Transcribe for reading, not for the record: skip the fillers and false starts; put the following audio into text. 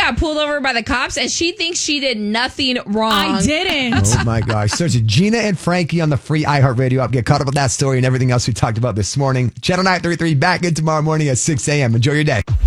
got pulled over by the cops, and she thinks she did nothing wrong. I didn't. Oh, my gosh. Search Gina and Frankie on the free iHeartRadio app. Get caught up with that story and everything else we talked about this morning. Channel 933 back in tomorrow morning at 6 a.m. Enjoy your day.